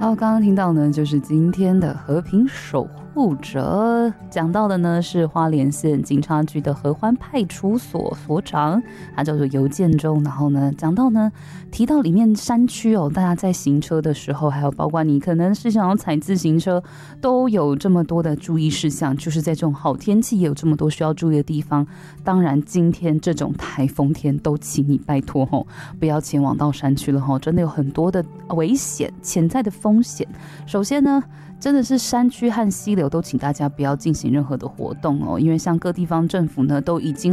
好，刚刚听到呢，就是今天的和平守护者，讲到的呢是花莲县警察局的合欢派出所所长，他叫做尤建中。然后呢，讲到呢，提到里面山区哦，大家在行车的时候，还有包括你可能是想要踩自行车，都有这么多的注意事项，就是在这种好天气也有这么多需要注意的地方。当然，今天这种台风天，都请你拜托吼，不要前往到山区了吼，真的有很多的危险、潜在的风险。首先呢，真的是山区和溪流都请大家不要进行任何的活动哦，因为像各地方政府呢都已经